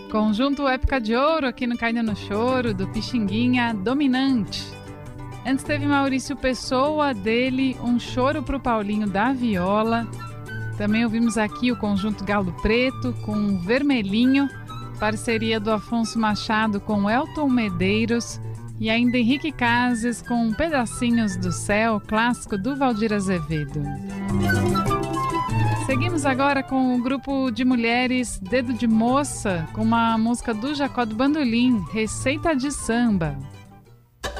Conjunto Época de Ouro aqui no Caindo no Choro, do Pixinguinha Dominante. Antes teve Maurício Pessoa, dele Um Choro pro Paulinho da Viola. Também ouvimos aqui o Conjunto Galo Preto com Vermelhinho, parceria do Afonso Machado com Elton Medeiros, e ainda Henrique Cases com Pedacinhos do Céu, clássico do Valdir Azevedo. Seguimos agora com o grupo de mulheres Dedo de Moça, com uma música do Jacó do Bandolim, Receita de Samba.